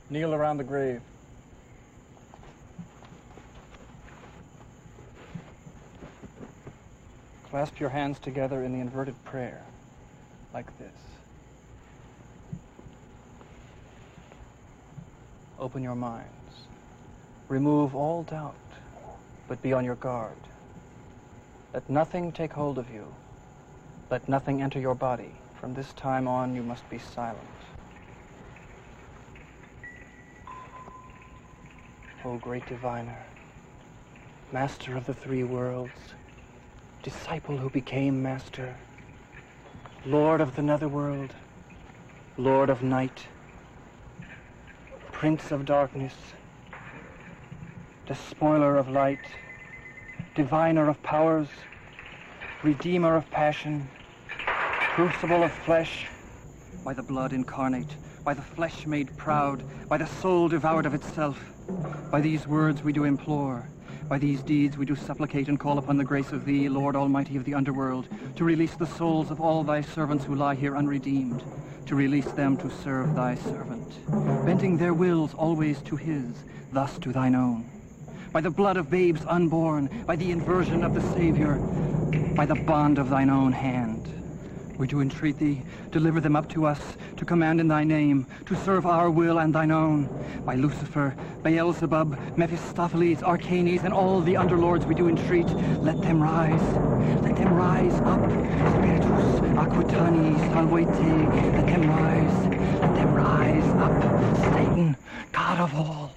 Kneel around the grave. Clasp your hands together in the inverted prayer, like this. Open your minds. Remove all doubt, but be on your guard. Let nothing take hold of you. Let nothing enter your body. From this time on, you must be silent. O great diviner, master of the three worlds, disciple who became master, lord of the netherworld, lord of night, prince of darkness, despoiler of light, diviner of powers, redeemer of passion, crucible of flesh, by the blood incarnate, by the flesh made proud, by the soul devoured of itself. By these words we do implore, by these deeds we do supplicate and call upon the grace of thee, Lord Almighty of the underworld, to release the souls of all thy servants who lie here unredeemed, to release them to serve thy servant, bending their wills always to his, thus to thine own. By the blood of babes unborn, by the inversion of the Savior, by the bond of thine own hand, we do entreat thee, deliver them up to us, to command in thy name, to serve our will and thine own. By Lucifer, Beelzebub, Mephistopheles, Arcanes, and all the underlords we do entreat, let them rise up. Spiritus Aquitani Salvete, let them rise up. Satan, God of all,